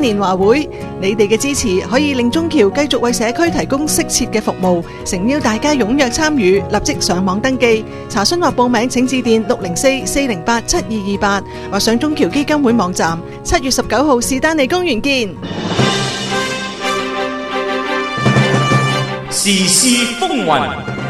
年華會，你哋嘅支持可以令中僑繼續為社區提供適切嘅服務，誠邀大家踴躍參與，立即上網登記。查詢或報名請致電604-408-7228或上中僑基金會網站。7月19號士丹利公園見。 時事風雲，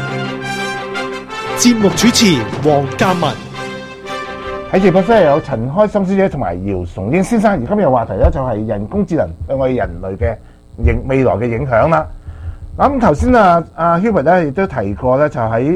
節目主持黃嘉文。 喺直播室有陳開心小姐同埋姚崇英先生，而今日嘅話題咧就係人工智能對我哋人類嘅未來嘅影響啦。咁頭先阿 Hubert 咧亦都提過咧，就喺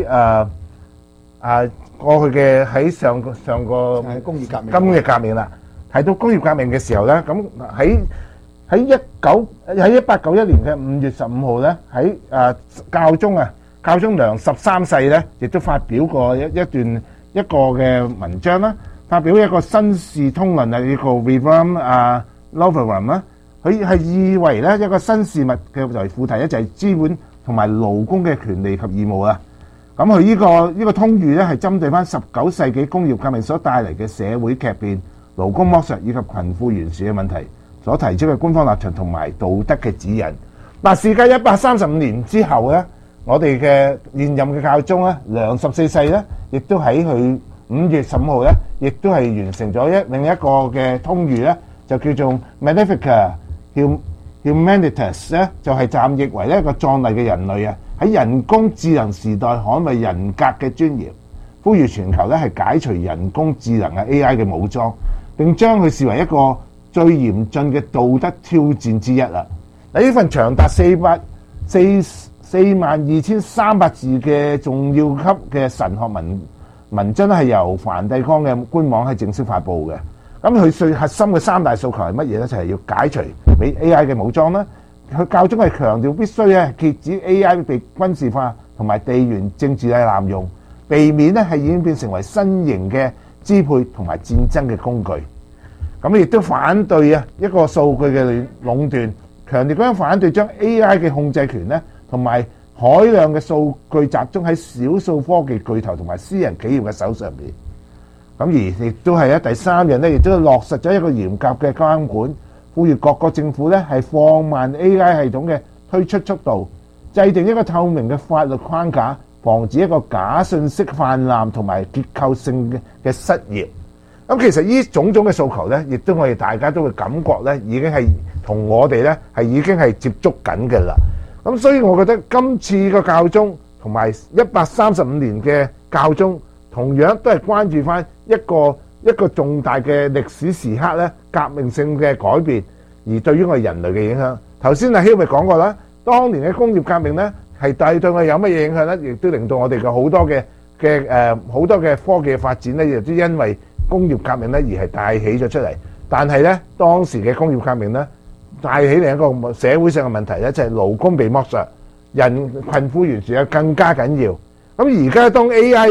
過去嘅喺上個工業革命啦，提到工業革命嘅時候咧，咁喺1891年嘅5月15號咧，喺教宗良13世咧，亦都發表過一個嘅文章啦，發表一個新士通論啊，呢個 Rerum Novarum 啦，佢係以為咧一個新事物嘅為副題咧，就係資本同埋勞工嘅權利及義務啊。咁佢呢個通諭咧係針對翻19世紀工業革命所帶嚟嘅社會劇變、勞工剝削以及貧富懸殊嘅問題所提出嘅官方立場同埋道德嘅指引。嗱，事隔135年之後咧，我哋嘅現任嘅教宗咧，良14世咧，亦都喺佢5月15號咧，亦都係完成咗另一個嘅通諭咧，就叫做 Magnificat Humanitas 咧，就係暫譯為一個壯麗嘅人類啊，喺人工智能時代捍衛人格嘅尊嚴，呼籲全球咧係解除人工智能嘅 AI 嘅武裝，並將佢視為一個最嚴峻嘅道德挑戰之一啦。嗱，呢份長達42,300字嘅重要級嘅神學文章係由梵蒂岡嘅官網係正式發布嘅。咁佢最核心嘅3大訴求係乜嘢咧？就係要解除俾 AI 嘅武裝啦。佢教宗係強調必須咧遏止 AI 被軍事化同埋地緣政治嘅濫用，避免咧係演變成為新型嘅支配同埋戰爭嘅工具。咁亦都反對一個數據嘅壟斷，強烈咁樣反對將 AI 嘅控制權咧同埋海量嘅數據集中喺少數科技巨頭同埋私人企業嘅手上邊。咁而亦都係第三樣咧，亦都落實咗一個嚴格嘅監管，呼籲各個政府咧係放慢 AI 系統嘅推出速度，制定一個透明嘅法律框架，防止一個假信息泛濫同埋結構性嘅失業。咁其實呢種種嘅訴求咧，亦都我哋大家都會感覺咧，已經係同我哋咧係已經係接觸緊嘅啦。咁所以我覺得今次個教宗同埋135年嘅教宗，同樣都係關注翻一個重大嘅歷史時刻咧，革命性嘅改變，而對於我哋人類嘅影響。頭先阿 Hubert 講過啦，當年嘅工業革命咧係對我哋有乜嘢影響咧？亦都令到我哋嘅好多嘅科技嘅發展咧，亦都因為工業革命咧而係帶起咗出嚟。但係咧，當時嘅工業革命咧帶起另一個社會上嘅問題咧，就係勞工被剝削，人貧富懸殊又更加緊要。咁而家當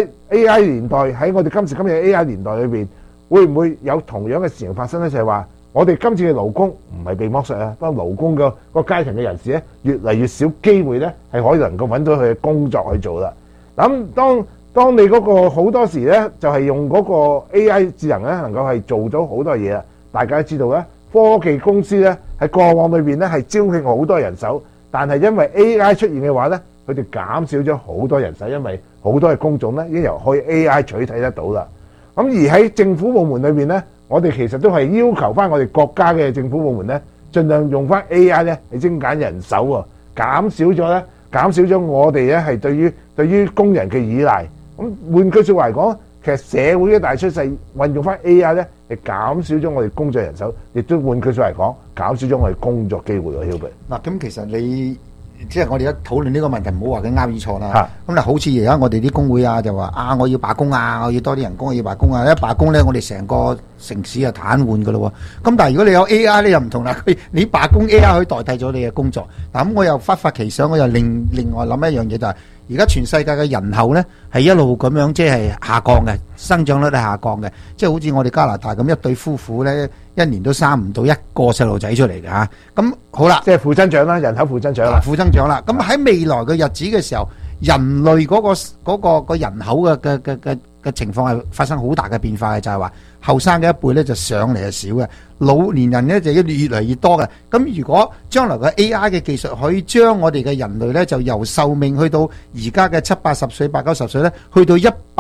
AI 年代喺我哋今時今日 AI 年代裏邊，會唔會有同樣嘅事情發生咧？就係話我哋今次嘅勞工唔係被剝削啊，當勞工個階層嘅人士咧越嚟越少機會咧係可以能夠揾到佢嘅工作去做啦。咁當你嗰個好多時咧就係用嗰個 AI 智能咧能夠係做到好多嘢啦。大家都知道咧，科技公司咧喺過往裏邊咧係招聘好多人手，但係因為 AI 出現嘅話咧，佢哋減少咗好多人手，因為好多嘅工種咧已經由可以 AI 取替得到啦。咁而喺政府部門裏邊咧，我哋其實都係要求翻我哋國家嘅政府部門咧，盡量用翻 AI 咧嚟精簡人手喎，減少咗我哋咧係對於工人嘅依賴。咁換句説話嚟講，其實社會嘅大趨勢運用翻 AI 咧，係減少咗我哋工作人手，亦都換句説話嚟講，減少咗我哋工作機會喎。Hubert， 嗱，咁其實你即係我哋一討論呢個問題，唔好話佢啱與錯啦。咁嗱，好似而家我哋啲工會啊，就話我要罷工啊，我要多啲人工，我要罷工啊。一罷工咧，我哋成個城市就癱瘓噶咯。咁但係如果你有 AI 咧，又唔同啦。你罷工 AI 可以代替咗你嘅工作。嗱，咁我又忽發奇想，我又另外諗一樣嘢就係，而家全世界嘅人口咧係一路咁樣即係下降嘅，生長率係下降嘅，即係好似我哋加拿大咁一對夫婦咧，一年都生唔到一個細路仔出嚟嘅嚇。咁好啦， 即係負增長啦，人口負增長啦， 負增長啦。咁喺未來嘅日子嘅時候，人類嗰個人口嘅嘅情況係發生好大嘅變化嘅，就係話後生嘅一輩咧就上嚟係少嘅，老年人咧就越嚟越多嘅。咁如果將來嘅 AI 嘅技術可以將我哋嘅人類咧就由壽命去到而家嘅70-80歲、80-90歲咧，去到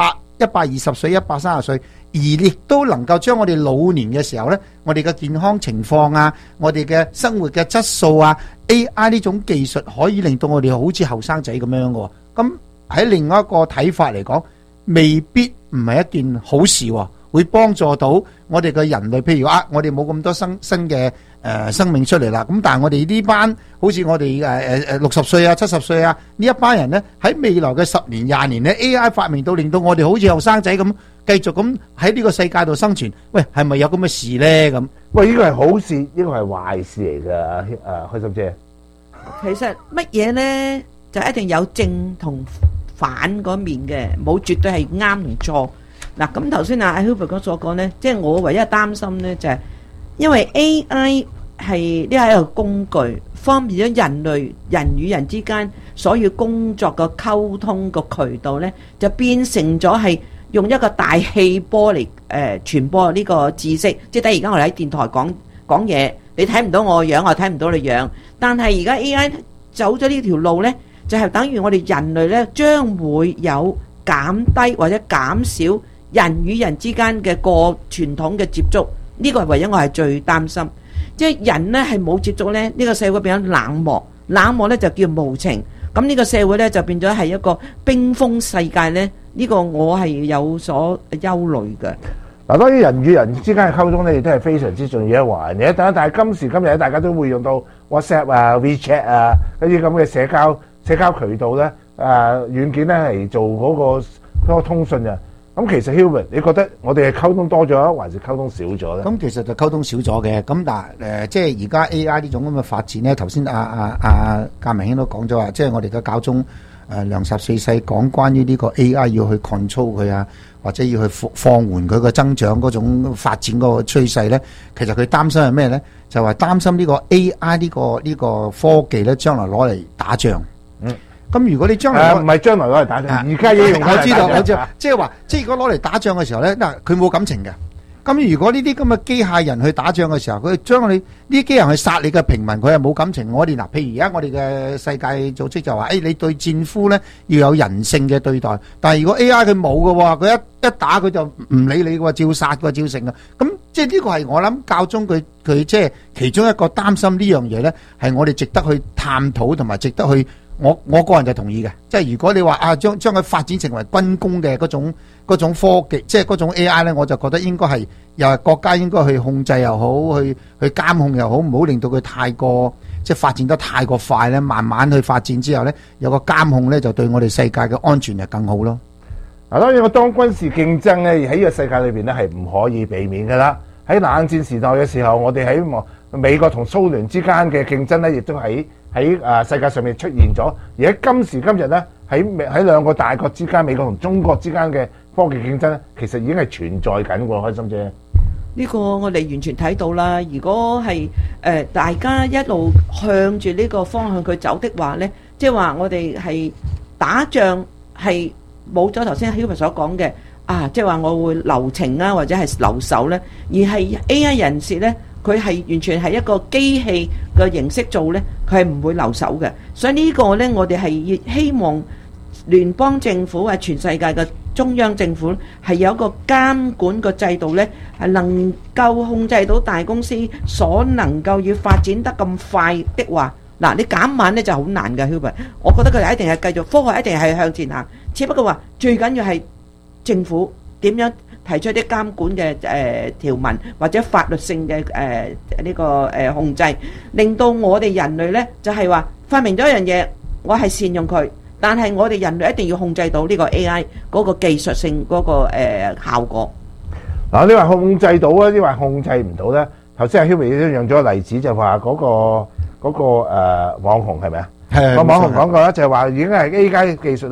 120歲、130歲，而亦都能夠將我哋老年嘅時候咧，我哋嘅健康情況啊，我哋嘅生活嘅質素啊 ，AI 呢種技術可以令到我哋好似後生仔咁樣嘅。咁喺另外一個睇法嚟講，未必唔係一件好事喎，會幫助到我哋嘅人類。譬如我哋冇咁多新嘅生命出嚟啦，咁但係我哋呢班好似我哋60歲啊、70歲啊呢一班人呢，喺未來嘅10年、20年呢 AI 發明到令到我哋好似後生仔咁，繼續咁喺呢個世界度生存。喂，係咪有咁嘅事呢？咁喂，呢個係好事，呢個係壞事嚟㗎。開心姐， 其實乜嘢呢，就一定有正同反嗰面嘅，冇絕對係啱同錯。嗱，咁頭先阿 Hubert 所講呢，即係我唯一擔心呢，就係因為 AI 係呢係一個工具，方便咗人與人之間所要工作嘅溝通個渠道呢，就變成咗係用一個大氣波嚟傳播呢個知識。即係等而家我哋喺電台講嘢，你睇唔到我樣，我睇唔到你樣。但係而家 AI 走咗呢條路呢，就係等於我哋人類呢將會有減低或者減少人與人之間嘅傳統嘅接觸。呢個係唯一我係最擔心，即係人呢係冇接觸呢，呢個社會變咗冷漠，冷漠呢就叫無情。咁呢個社會呢就變咗係一個冰封世界呢。呢個我係有所憂慮嘅。 嗱，當然人與人之間嘅溝通呢亦都係非常之重要一環嘅。但係今時今日大家都會用到 WhatsApp 啊、WeChat 啊嗰啲咁嘅社交渠道咧，軟件咧嚟做嗰個通訊啊。咁其實 Hubert， 你覺得我哋係溝通多咗，還是溝通少咗咧？ 咁其實就溝通少咗嘅。咁但係即係而家 AI 呢種咁嘅發展咧，頭先阿鑑明兄都講咗話，即係我哋嘅教宗梁14世講關於呢個 AI 要去 control 佢啊，或者要去放緩佢個增長嗰種發展嗰個趨勢咧。其實佢擔心係咩咧？就係擔心呢個 AI 呢個科技咧，將來攞嚟打仗。咁如果你將來唔係將來攞嚟打仗，而家已經用我知道，即係話，即係如果攞嚟打仗嘅時候咧，嗱，佢冇感情嘅。咁如果呢啲咁嘅機械人去打仗嘅時候，佢將你呢啲機械人去殺你嘅平民，佢係冇感情。我哋嗱，譬如而家我哋嘅世界組織就話，你對戰俘咧要有人性嘅對待。但係如果 AI 佢冇嘅喎，佢一打佢就唔理你嘅喎，照殺嘅照成嘅。咁即係呢個係我諗教宗佢即係其中一個擔心呢樣嘢咧，係我哋值得去探討同埋值得去。我個人就同意嘅，即係如果你話將佢發展成為軍工嘅嗰種科技，即係嗰種 AI 咧，我就覺得應該係又係國家應該去控制又好，去監控又好，唔好令到佢太過即係發展得太過快咧，慢慢去發展之後咧，有個監控咧，就對我哋世界嘅安全就更好咯。 嗱，當然我當軍事競爭咧喺呢個世界裏邊咧係唔可以避免㗎啦。喺冷戰時代嘅時候，我哋喺美國同蘇聯之間嘅競爭咧，亦都喺世界上面出現咗。而喺今時今日咧，喺兩個大國之間，美國同中國之間嘅科技競爭咧，其實已經係存在緊喎。開心姐， 呢個我哋完全睇到啦。如果係大家一路向住呢個方向佢走的話呢，即係話我哋係打仗係冇咗頭先 Hubert 所講嘅即係話我會留情啊，或者係留守呢，而係 AI 人士呢。佢係完全係一個機器嘅形式做呢，佢係唔會留守嘅。所以呢個呢，我哋係希望聯邦政府或全世界嘅中央政府係有一個監管個制度呢，係能夠控制到大公司所能夠要發展得咁快的話，嗱，你減慢呢就好難嘅。Hubert， 我覺得佢哋一定係繼續科學，一定係向前行。只不過話最緊要係政府點樣提出啲監管嘅條文或者法律性嘅呢個控制，令到我哋人類呢就係話發明咗一樣嘢，我係善用佢，但係我哋人類一定要控制到呢個 AI 嗰個技術性嗰個效果。 嗱，你話控制到啊，你話控制唔到咧？頭先阿 Hubert 都用咗個例子，就話嗰個網紅係咪啊？個網紅講過咧，就係話已經係 AI 技術咧，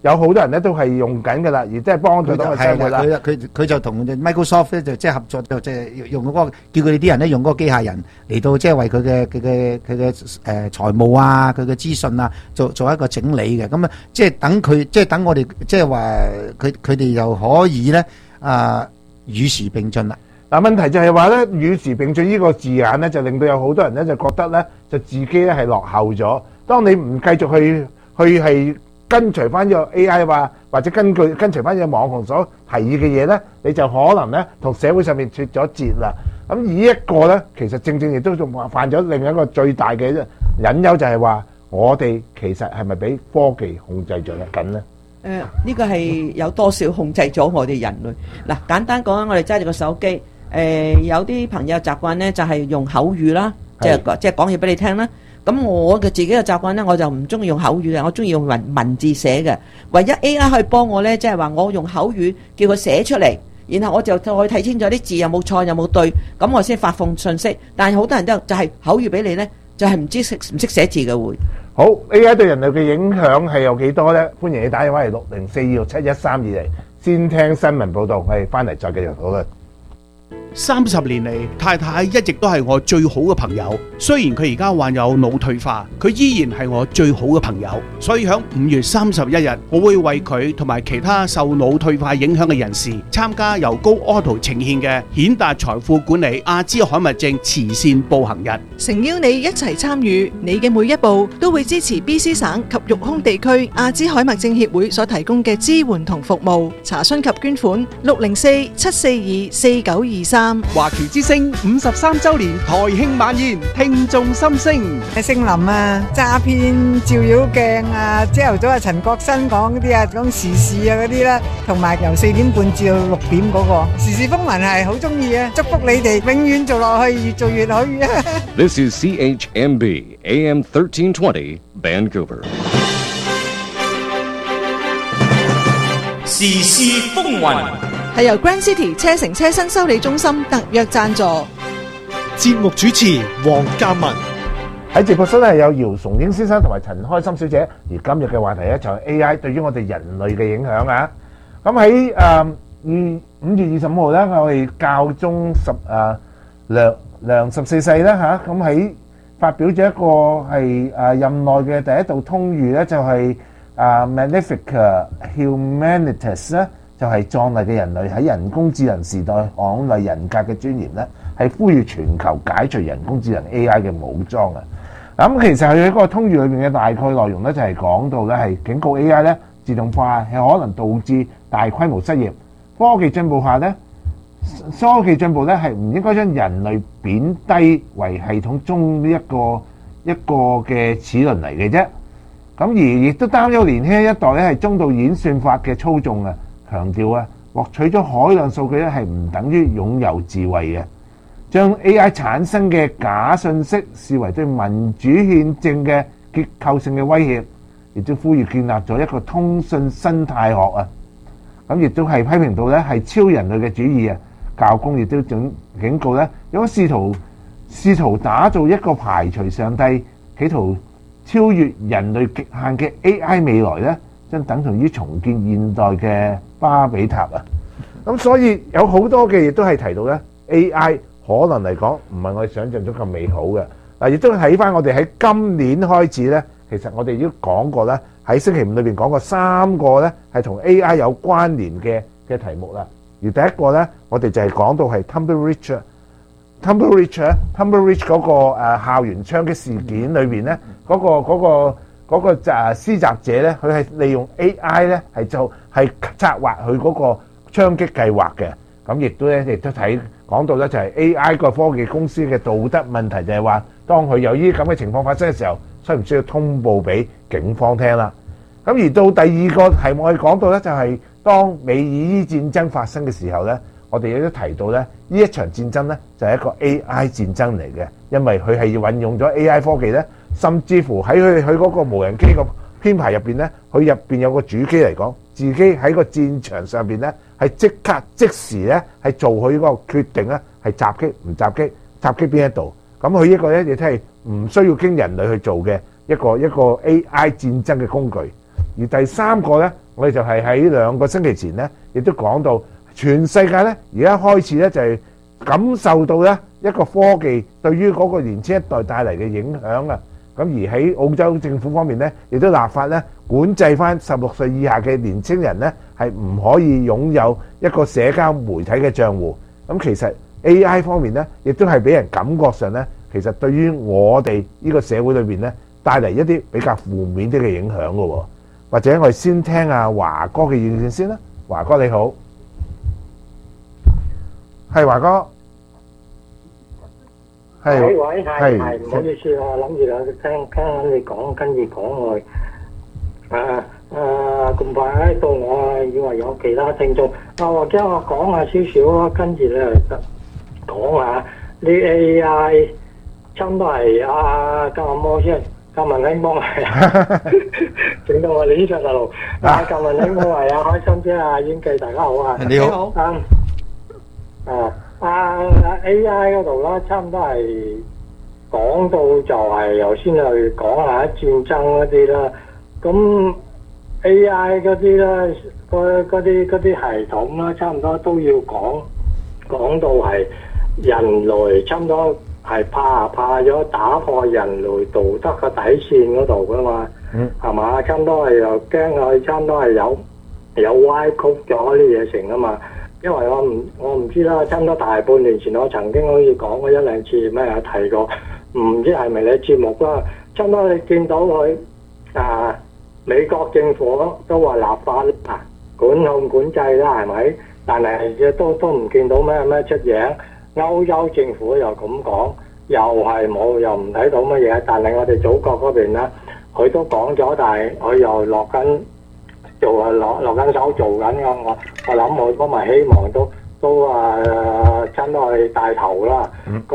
有好多人咧都係用緊㗎啦，而即係幫助到個生活啦。 佢就同 Microsoft 咧就即係合作，就即係用嗰個叫佢哋啲人咧用嗰個機械人嚟到即係為佢嘅財務啊、佢嘅資訊啊做一個整理嘅。咁啊，即係等我哋即係話佢哋又可以咧與時並進啦。 嗱，問題就係話咧，與時並進呢個字眼咧，就令到有好多人咧就覺得咧，就自己咧係落後咗。當你唔繼續去係跟隨翻呢個 AI 或者跟隨翻呢個網紅所提議嘅嘢咧，你就可能咧同社會上面脫咗節啦。咁而呢一個咧，其實正亦都仲犯咗另一個最大嘅隱憂，就係話我哋其實係咪俾科技控制咗緊咧？ 呢個係有多少控制咗我哋人類？嗱，簡單講，我哋揸住個手機，有啲朋友習慣咧就係用口語啦，即係講嘢俾你聽啦。咁我嘅自己嘅習慣咧，我就唔中意用口語嘅，我中意用文字寫嘅。唯一 AI 可以幫我咧，即係話我用口語叫佢寫出嚟，然後我就再睇清楚啲字有冇錯有冇對，咁我先發放信息。但係好多人就係口語俾你咧，就係唔識寫字嘅會。 好 AI 對人類嘅影響係有幾多咧？歡迎你打電話嚟604267132嚟，先聽新聞報導，我哋翻嚟再繼續討論。 30年嚟，太太一直都係我最好嘅朋友。雖然佢而家患有腦退化，佢依然係我最好嘅朋友。所以喺5月31日，我會為佢同埋其他受腦退化影響嘅人士參加由高 Auto 呈獻嘅顯達財富管理阿茲海默症慈善步行日。 誠邀你一齊參與，你嘅每一步都會支持 BC 省及育空地區阿茲海默症協會所提供嘅支援同服務。查詢及捐款604-742-4923。 華僑之聲53周年台慶晚宴，聽眾心聲。 姓林啊，詐騙照妖鏡啊，朝頭早啊陳國新講嗰啲啊，講時事啊嗰啲啦，同埋由4點半至到6點嗰個時事風雲係好中意啊！祝福你哋永遠做落去，越做越好啊 ！This is CHMB AM 1320 Vancouver。 時事風雲。 係由 Grand City 車城車身修理中心特約贊助。 節目主持黃嘉文。 喺直播室咧有姚崇英先生同埋陳開心小姐，而今日嘅話題咧就係 AI 對於我哋人類嘅影響啊！咁喺5月25號咧，我哋教宗梁14世啦嚇，咁喺發表咗一個係任內嘅第一道通諭咧，就係Magnificat Humanitas 咧。就係壯麗嘅人類喺人工智能時代捍衞人格嘅尊嚴咧，係呼籲全球解除人工智能 AI 嘅武裝啊！咁其實佢喺嗰個通諭裏面嘅大概內容咧，就係講到咧係警告 AI 咧自動化係可能導致大規模失業。科技進步下咧，科技進步咧係唔應該將人類貶低為系統中呢一個嘅齒輪嚟嘅啫。咁而亦都擔憂年輕一代咧係中度演算法嘅操縱啊！強調啊，獲取咗海量數據咧係唔等於擁有智慧嘅，將 AI 產生嘅假信息視為對民主憲政嘅結構性嘅威脅，亦都呼籲建立咗一個通訊生態學啊！咁亦都係批評到咧係超人類嘅主義啊！教宗亦都警告咧，如果試圖打造一個排除上帝、企圖超越人類極限嘅 AI 未來咧，將等同於重建現代嘅巴比塔啊！咁所以有好多嘅亦都係提到咧 AI 可能嚟講唔係我哋想象中咁美好嘅嗱，亦都睇翻我哋喺今年開始咧，其實我哋已經講過咧，喺星期五裏邊講過3個咧係同 AI 有關聯嘅題目啦。而第一個咧，我哋就係講到係 Tumbleweed 嗰個校園槍擊事件裏邊咧，嗰個施襲者咧，佢係利用 AI 咧係策劃佢嗰個槍擊計劃嘅。咁亦都講到咧，就係 AI 個科技公司嘅道德問題，就係話當佢有呢啲咁嘅情況發生嘅時候，需唔需要通報俾警方聽啦？咁而到第二個題目我哋講到咧，就係當美以伊戰爭發生嘅時候咧，我哋亦都提到咧，呢一場戰爭咧就係一個 AI 戰爭嚟嘅，因為佢係要運用咗 AI 科技咧。甚至乎喺佢嗰個無人機個編排入邊咧，佢入邊有個主機嚟講，自己喺個戰場上邊咧係即時咧係做佢嗰個決定咧，係襲擊唔襲擊，襲擊邊一度。咁佢呢個咧亦都係唔需要經人類去做嘅一個 AI 戰爭嘅工具。 而第三個呢，我哋就係喺2個星期前呢，亦都講到全世界呢，而家開始呢，就係感受到呢一個科技對於嗰個年輕一代帶嚟嘅影響啊。咁而喺澳洲政府方面呢，亦都立法呢，管制翻16歲以下嘅年青人呢，係唔可以擁有一個社交媒體嘅帳戶。咁其實 AI 方面呢，亦都係俾人感覺上呢，其實對於我哋呢個社會裏邊呢，帶嚟一啲比較負面啲嘅影響嘅喎。或者我哋先聽阿華哥嘅意見先啦。華哥你好，係華哥，係喂，係，唔好意思，我諗住聽你講，跟住講我咁快到我以為有其他聽眾，或者我講下少少啦，跟住咧講下啲 AI，差唔多係教阿摩先。教文興幫係整到我哋呢隻大路。教文興幫係開心姐演技，大家好啊！ 你好。 AI 嗰度啦，差唔多係講到就係頭先去講下戰爭嗰啲啦。咁 AI 嗰啲咧，嗰啲系統啦，差唔多都要講到係人類差唔多。係怕咗打破人類道德嘅底線嗰度噶嘛，係嘛？差唔多係又驚佢，差唔多係有歪曲咗啲嘢成啊嘛。因為我唔知啦，差唔多大半年前我曾經好似講過1-2次咩提過，唔知係咪你節目啦？差唔多你見到佢美國政府都話立法管控管制啦，係咪？但係都唔見到咩出嘢。歐洲政府又咁講，又係冇，又唔睇到乜嘢。但係我哋祖國嗰邊咧，佢都講咗，但係佢又落緊手做緊嘅。我諗我都咪希望都差唔多去帶頭啦。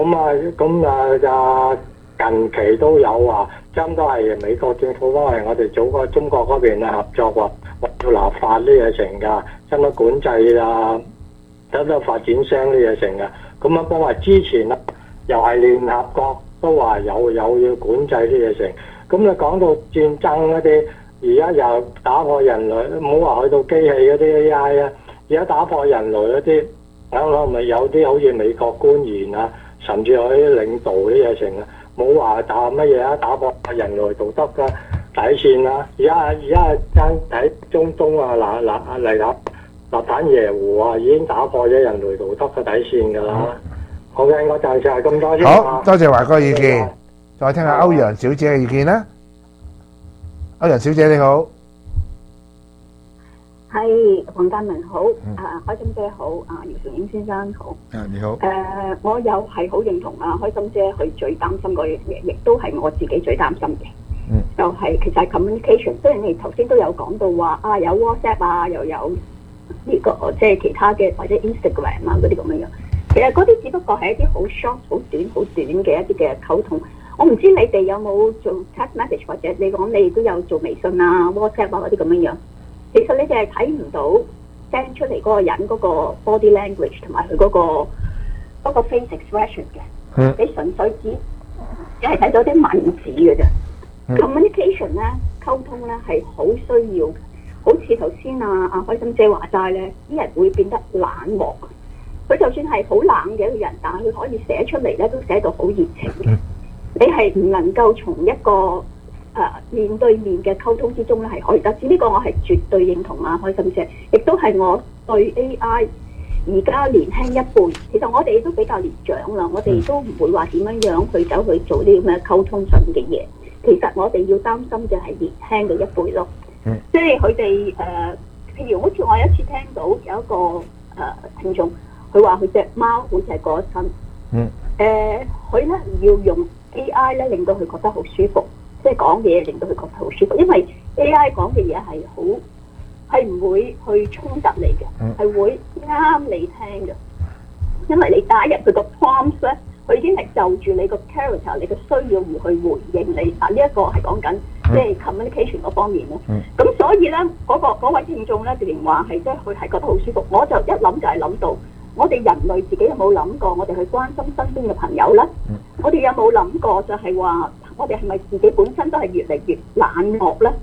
咁近期都有話，差唔多係美國政府幫我哋祖國中國嗰邊合作話要立法呢嘢成㗎，差唔多管制啊，差唔多發展商呢嘢成㗎。咁樣幫話之前啦，又係聯合國都話有要管制啲嘢成。咁你講到戰爭嗰啲，而家又打破人類，唔好話去到機器嗰啲 AI 啊，而家打破人類嗰啲，係咪有啲好似美國官員啊，甚至有啲領導啲嘢成啊，冇話打乜嘢啊，打破人類道德嘅底線啊。而家睇中東啊，納坦耶胡啊，已經打破咗人類道德嘅底線㗎啦。好嘅，我暫時係咁多先。 好多謝華哥意見，再聽下歐陽小姐嘅意見啦。歐陽小姐你好， 係黃家明好，開心姐好，姚崇英先生好。 你好。 我又係好認同開心姐佢最擔心嗰樣嘢，亦都係我自己最擔心嘅。就係其實係 communication， 雖然你頭先都有講到話有 WhatsApp 啊，又有呢個即係其他嘅或者 Instagram 啊嗰啲咁樣樣，其實嗰啲只不過係一啲好 short、好短嘅一啲嘅溝通。我唔知你哋有冇做 text message， 或者你講你都有做微信啊、WhatsApp 啊嗰啲咁樣樣。其實你哋係睇唔到 send 出嚟嗰個人嗰個 body language 同埋佢嗰個 face expression 嘅。你純粹只係睇到啲文字嘅啫。communication 咧，溝通咧係好需要。好似頭先開心姐話齋咧，啲人會變得冷漠。佢就算係好冷嘅一個人，但係佢可以寫出嚟咧，都寫到好熱情嘅。你係唔能夠從一個面對面嘅溝通之中咧，係可以得知呢個我係絕對認同開心姐，亦都係我對 AI 而家年輕一輩，其實我哋都比較年長啦，我哋都唔會話點樣樣去走去做啲咁嘅溝通上嘅嘢。其實我哋要擔心嘅係年輕嘅一輩咯。即係佢哋譬如好似我有一次聽到有一個聽眾，佢話佢隻貓好似係過咗身。佢咧要用 AI 咧令到佢覺得好舒服，即係講嘢令到佢覺得好舒服，因為 AI 講嘅嘢係唔會去衝突你嘅，係會啱你聽嘅。因為你打入佢個 prompt 咧，佢已經係就住你個 character、你嘅需要而去回應你。呢一個係講緊即係 communication 嗰方面咯。咁所以咧，嗰位聽眾咧，直情話係即係佢係覺得好舒服。我就一諗就係諗到，我哋人類自己有冇諗過，我哋去關心身邊嘅朋友咧？我哋有冇諗過就係話，我哋係咪自己本身都係越嚟越冷漠咧？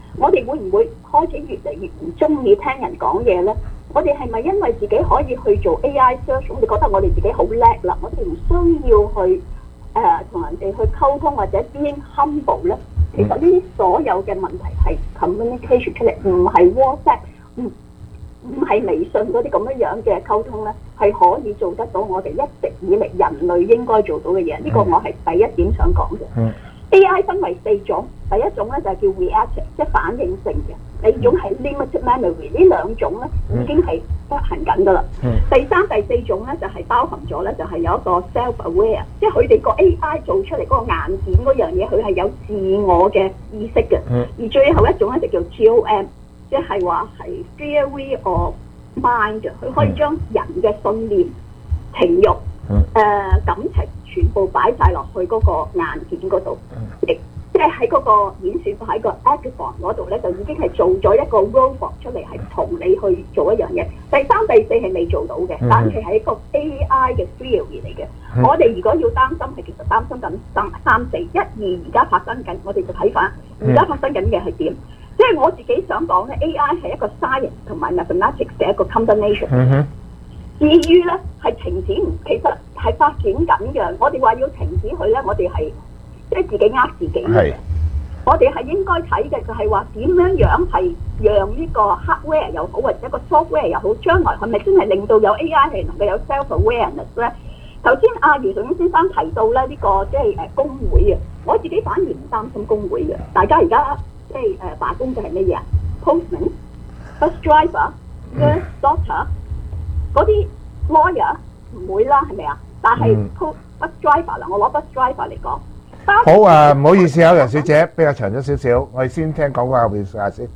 我哋會唔會開始越嚟越唔中意聽人講嘢咧？我哋係咪因為自己可以去做 AI search， 我哋覺得我哋自己好叻啦，我哋唔需要去同人哋去溝通或者 being humble 咧？其實呢啲所有嘅問題係 communication 出嚟，唔係 WhatsApp，唔係微信嗰啲咁樣嘅溝通咧，係可以做得到我哋一直以嚟人類應該做到嘅嘢。呢個我係第一點想講嘅。AI 分為4種，第一種咧就係叫 reactive， 即係反應性嘅；第二種係 limited memory， 呢兩種咧已經係執行緊㗎啦。第三、第四種咧就係包含咗咧，就係有一個 self-aware， 即係佢哋個 AI 做出嚟嗰個硬件嗰樣嘢，佢係有自我嘅意識嘅。而最後一種咧就叫 GOM， 即係話係 theory of mind， 佢可以將人嘅信念、情慾、感情全部擺晒落去嗰個硬件嗰度，即係喺嗰個演算法喺個 Actifon 嗰度咧，就已經係做咗一個 robot 出嚟，係同你去做一樣嘢。第三、第四係未做到嘅，但係係一個 AI 嘅 theory 嚟嘅。我哋如果要擔心，係其實擔心緊三四一二而家發生緊，我哋就睇翻而家發生緊嘅係點。即係我自己想講咧 ，AI 係一個 science 同埋 mathematics 嘅一個 combination。至於咧係停止唔，其實係發展緊嘅。我哋話要停止佢咧，我哋係即係自己呃自己嘅。我哋係應該睇嘅就係話點樣係讓呢個 hardware 又好，或者一個 software 又好，將來係咪真係令到有 AI 係能夠有 self-awareness 咧？頭先阿余崇英先生提到咧呢個即係工會啊，我自己反而唔擔心工會嘅。大家而家即係罷工嘅係乜嘢啊 ？Postman、bus driver、nurse、doctor 嗰啲 lawyer 唔會啦，係咪啊？但係 bus driver 啦，我攞 bus driver 嚟講。 好啊，唔好意思啊，楊小姐，比較長咗少少，我哋先聽廣告後邊下先。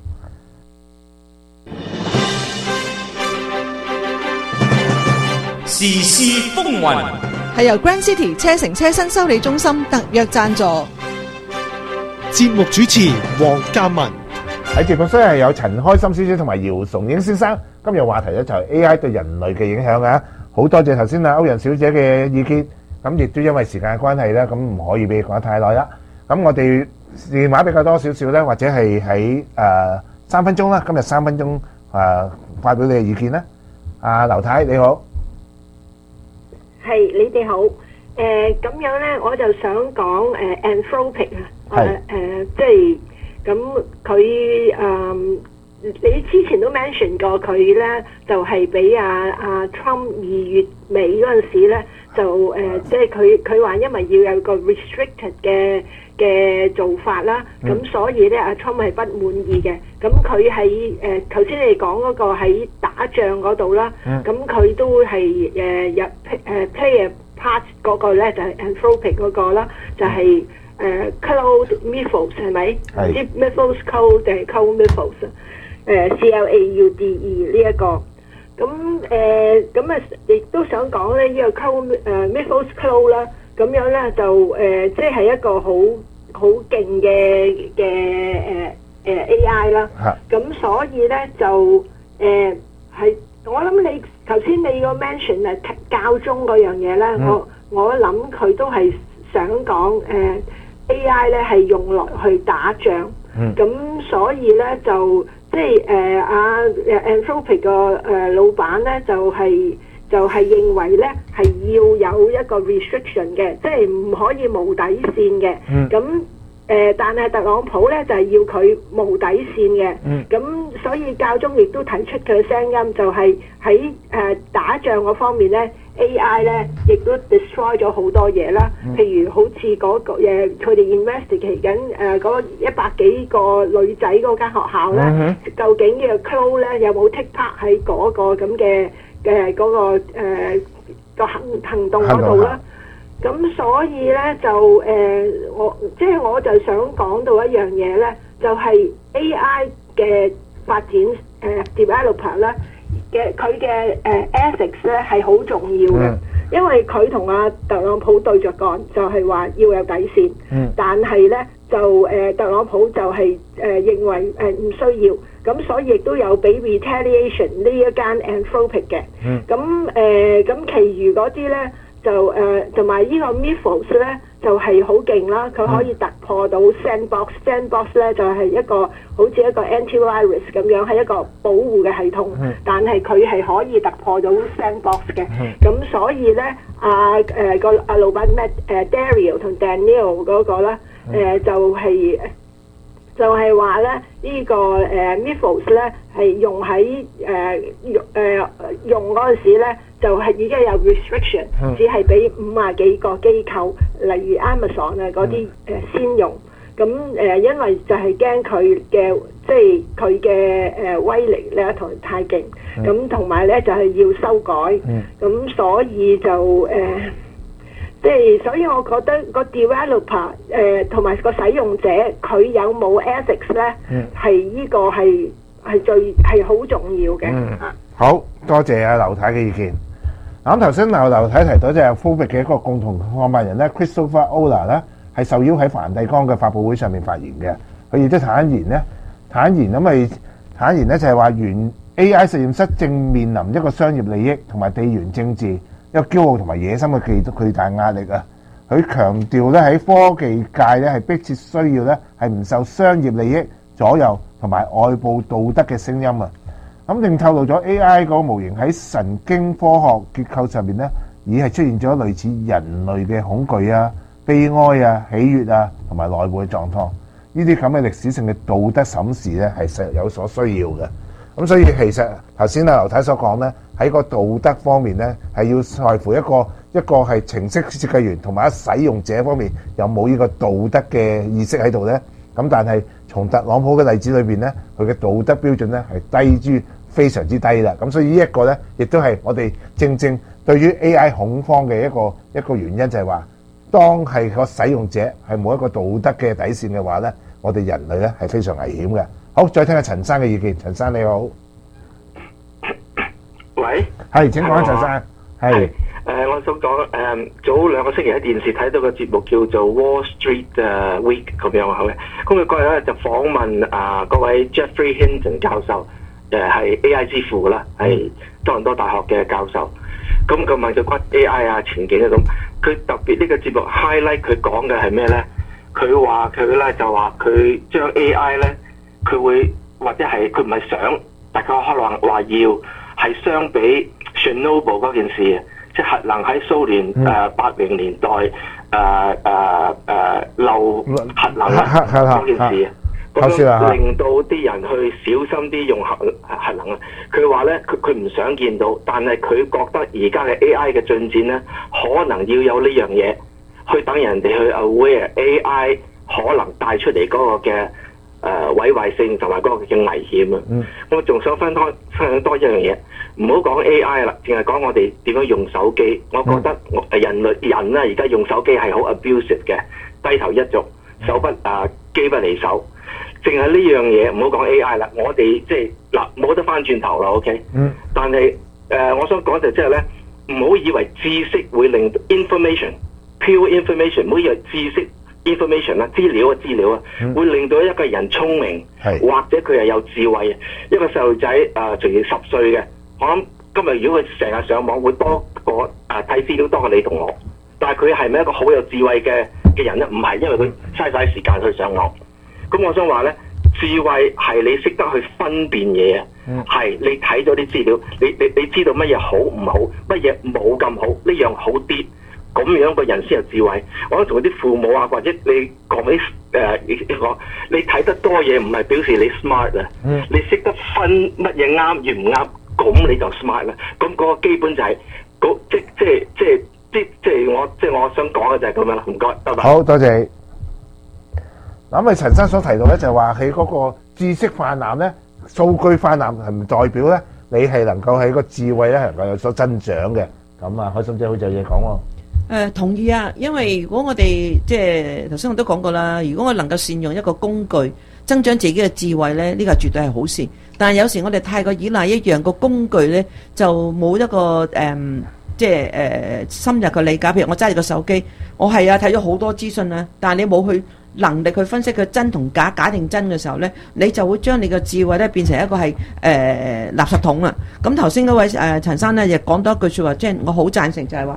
時事風雲係由 Grand City 車城車身修理中心特約贊助。 節目主持黃嘉文喺節目雖然係有陳開心小姐同埋姚崇英先生，今日話題咧就係 AI 對人類嘅影響嘅。好多謝頭先啊歐陽小姐嘅意見。咁亦都因為時間嘅關係咧，咁唔可以俾你講得太耐啦。咁我哋電話比較多少少咧，或者係喺3分鐘啦。今日3分鐘發表你嘅意見啦。阿劉太你好， 係你哋好。咁樣咧，我就想講Anthropic 啊，即係咁佢你之前都 mention 過佢咧，就係俾阿 Trump 2月尾嗰陣時咧。就即係佢話因為要有個 restricted 嘅做法啦，咁所以咧阿 Trump 係不滿意嘅。咁佢喺頭先你講嗰個喺打仗嗰度啦，咁佢都係入play a part 嗰個咧就係 Anthropic 嗰個啦，就係Claude Mythos 係咪？唔知 Mythos Code 定係 Claude Mythos CLAUDE 呢一個。咁亦都想講咧，呢個 Mythos Cloud 啦，咁樣咧就即係一個好勁嘅AI 啦。咁所以咧就係我諗你頭先你個 mention 教宗嗰樣嘢咧，我諗佢都係想講AI 咧係用來去打仗。咁所以咧就。即係Anthropic 個老闆咧就係認為咧係要有一個 restriction 嘅，即係唔可以無底線嘅。咁但係特朗普咧就係要佢無底線嘅。咁所以教宗亦都提出佢嘅聲音，就係喺打仗嗰方面咧 AI 咧亦都 destroy 咗好多嘢啦。譬如好似嗰個佢哋 investigate 緊嗰100幾個女仔嗰間學校咧，究竟呢個 Cloud 咧有冇 take part 喺嗰個咁嘅嗰個個行動嗰度啦？咁所以咧就我就想講到一樣嘢咧，就係 AI 嘅發展developer 咧嘅佢嘅ethics 咧係好重要嘅，因為佢同阿特朗普對着幹，就係話要有底線，但係咧就特朗普就係認為唔需要，咁所以亦都有俾 retaliation 呢一間 Anthropic 嘅，咁其餘嗰啲咧就同埋呢個 Mythos 咧就係好勁啦，佢可以突破到 sandbox。sandbox 咧就係一個好似一個 antivirus 咁樣，係一個保護嘅系統。但係佢係可以突破到 sandbox 嘅。咁所以咧，個老闆咩Daryl 同 Daniel 嗰個咧，就係話咧，呢個Mythos 咧係用喺用嗰陣時咧，就係已經有 restriction，只係俾50幾個機構，例如 Amazon 啊嗰啲先用。咁因為就係驚佢嘅即係佢嘅威力咧同太勁，咁同埋咧就係要修改，咁所以就即係所以我覺得個 developer 同埋個使用者佢有冇 ethics 咧，係呢個係最好重要嘅。 好多謝阿劉太嘅意見。咁頭先劉太提到就係 Phobic 嘅一個共同創辦人咧 ，Christopher Olah 咧係受邀喺梵蒂岡嘅發佈會上面發言嘅。佢亦都坦言咧就係話，原 AI 實驗室正面臨一個商業利益同埋地緣政治一個驕傲同埋野心嘅巨大壓力啊！佢強調咧喺科技界咧係迫切需要咧係唔受商業利益左右同埋外部道德嘅聲音啊！咁並透露咗 AI 嗰個模型喺神經科學結構上面咧，已係出現咗類似人類嘅恐懼啊、悲哀啊、喜悅啊同埋內部嘅狀況。呢啲咁嘅歷史性嘅道德審視咧係有所需要嘅。咁所以其實頭先劉太所講咧，喺個道德方面咧係要在乎一個係程式設計員同埋使用者方面有冇呢個道德嘅意識喺度咧。咁但係從特朗普嘅例子裏邊咧，佢嘅道德標準咧係低於非常之低啦。咁所以呢一個咧，亦都係我哋正對於 AI 恐慌嘅一個原因，就係話當係個使用者係冇一個道德嘅底線嘅話咧，我哋人類咧係非常危險嘅。好，再聽下陳生嘅意見。陳生你好， 喂， 係請講，陳生。係我想講早2個星期喺電視睇到個節目叫做 Wall Street Week 咁樣好嘅，咁佢嗰日咧就訪問嗰位 Jeffrey Hinton 教授，係 AI 之父啦，係多倫多大學嘅教授。咁佢問佢關 AI 啊前景啊咁，佢特別呢個節目 highlight 佢講嘅係咩咧？佢話佢咧就話佢將 AI 咧，佢會或者係佢唔係想，大家可能話要係相比 Chernobyl 嗰件事，即係核能喺蘇聯80年代漏核能嗰件事，咁樣令到啲人去小心啲用核能啊！佢話咧，佢唔想見到，但係佢覺得而家嘅 AI 嘅進展咧，可能要有呢樣嘢，去等人哋去 aware AI 可能帶出嚟嗰個嘅毀壞性同埋嗰個嘅危險啊！我仲想分享多一樣嘢，唔好講 AI 啦，淨係講我哋點樣用手機。我覺得人啦，而家用手機係好 abusive 嘅，低頭一族，機不離手。淨係呢樣嘢，唔好講 AI 啦，我哋即係嗱冇得翻轉頭啦 ，OK？但係我想講就即係咧，唔好以為知識會令 pure information， 唔好以為知識 information 啦，資料啊，會令到一個人聰明，或者佢係有智慧。一個細路仔仲要10歲嘅，我諗今日如果佢成日上網，會多過睇資料多過你同我。但係佢係咪一個好有智慧嘅人咧？唔係，因為佢嘥晒時間去上網。咁我想話咧，智慧係你識得去分辨嘢啊，係你睇咗啲資料，你知道乜嘢好唔好，乜嘢冇咁好，呢樣好啲，咁樣個人先有智慧。我想同啲父母啊，或者你講啲你睇得多嘢唔係表示你 smart 啊，你識得分乜嘢啱與唔啱，咁你就 smart 啦。咁嗰個基本就係我想講嘅就係咁樣啦。唔該，拜拜。 好多謝。咁啊，陳生所提到咧，就係話喺嗰個知識泛濫咧，數據泛濫係唔代表咧，你係能夠喺個智慧咧能夠有所增長嘅。咁啊，開心姐好似有嘢講喎。 同意啊，因為如果我哋即係頭先我都講過啦，如果我能夠善用一個工具增長自己嘅智慧咧，呢個絕對係好事。但係有時我哋太過依賴一樣個工具咧，就冇一個深入嘅理解。譬如我揸住個手機，我係睇咗好多資訊啊，但係你冇去能力去分析佢真同假，假定真嘅時候咧，你就會將你嘅智慧咧變成一個係垃圾桶啦。咁頭先嗰位陳生咧亦講多一句説話，即係我好贊成，就係話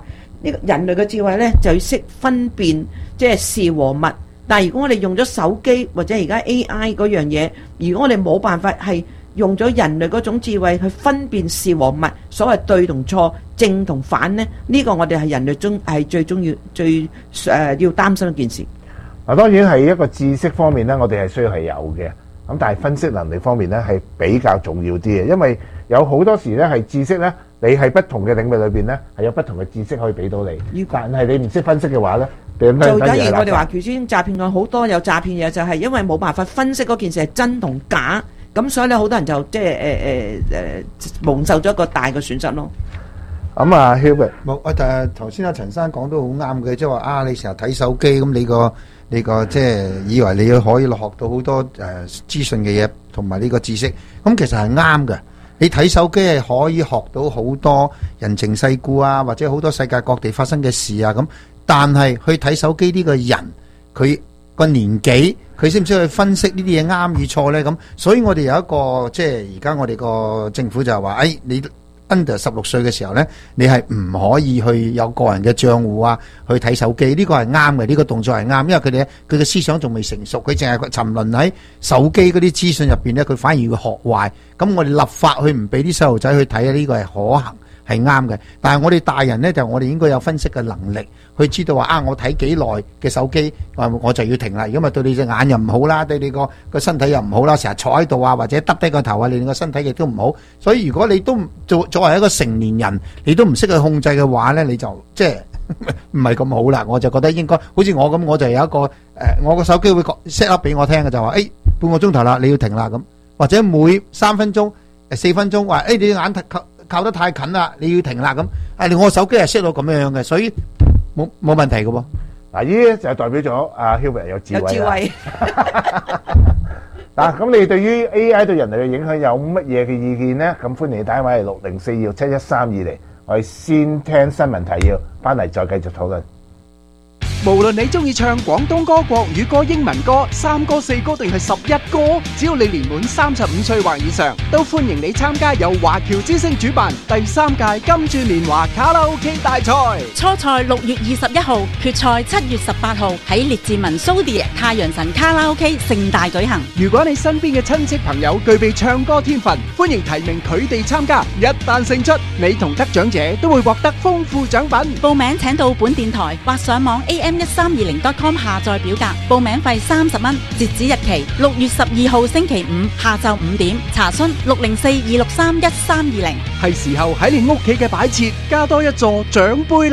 呢個人類嘅智慧呢，就要識分辨即係是和物。但係如果我哋用咗手機或者而家 AI 嗰樣嘢，如果我哋冇辦法係用咗人類嗰種智慧去分辨是和物，所謂對同錯、正同反呢，呢個我哋係人類中係最重要、最要擔心一件事。 嗱，當然係一個知識方面呢，我哋係需要係有嘅。咁但係分析能力方面呢，係比較重要啲嘅，因為有好多時呢係知識呢，你係不同嘅領域裏邊呢，係有不同嘅知識可以俾到你。但係你唔識分析嘅話呢，就假如我哋話頭先詐騙案好多有詐騙嘢，就係因為冇辦法分析嗰件事係真同假，咁所以咧好多人就即係蒙受咗一個大嘅損失咯。 咁啊 Hubert， 冇啊，頭先阿陳生講都好啱嘅，即係話啊，你成日睇手機咁，你個即係以為你可以學到好多資訊嘅嘢同埋呢個知識，咁其實係啱嘅。你睇手機係可以學到好多人情世故啊，或者好多世界各地發生嘅事啊咁。但係去睇手機呢個人，佢個年紀，佢識唔識去分析呢啲嘢啱與錯呢？咁所以我哋有一個即係而家我哋個政府就係話，你under 16歲嘅時候呢，你係唔可以去有個人嘅賬戶啊，去睇手機。呢個係啱嘅，呢個動作係啱，因為佢嘅思想仲未成熟，佢淨係沉淪喺手機嗰啲資訊入邊呢，佢反而會學壞。咁我哋立法去唔俾啲細路仔去睇，呢個係可行，係啱嘅。但係我哋大人呢，就我哋應該有分析嘅能力，去知道話我睇幾耐嘅手機，我就要停啦。如果咪對你隻眼又唔好啦，對你個身體又唔好啦，成日坐喺度啊，或者耷低個頭啊，你個身體亦都唔好。所以如果你都作為一個成年人，你都唔識去控制嘅話呢，你就即係唔係咁好啦。我就覺得應該好似我咁，我就有一個我個手機會 set up 俾我聽嘅，就話半個鐘頭啦，你要停啦咁，或者每3分鐘、4分鐘話你眼靠得太近啦，你要停啦咁。我手機係 set 到咁樣嘅，所以冇問題嘅喎。 嗱，呢啲就代表咗阿 Hubert 有智慧啦。有智慧。嗱，咁你對於 AI 對人類嘅影響有乜嘢嘅意見呢？咁歡迎你打電話嚟604-267-1320，我哋先聽新聞提要，翻嚟再繼續討論。 無論你中意唱廣東歌、國語歌、英文歌、3歌、4歌定係11歌，只要你年滿35歲或以上，都歡迎你參加由華僑之聲主辦第3屆金鑽年華卡拉 OK 大賽。 初賽6月21號，決賽7月18號喺列治文蘇迪太陽神卡拉 OK 盛大舉行。 如果你身邊嘅親戚朋友具備唱歌天分，歡迎提名佢哋參加。一旦勝出，你同得獎者都會獲得豐富獎品。 報名請到本電台或上網 am1320.com 下載表格，報名費30蚊，截止日期6月12號星期五下晝5點。查詢604-263-1320。 係時候喺你屋企嘅擺設加多一座獎杯啦。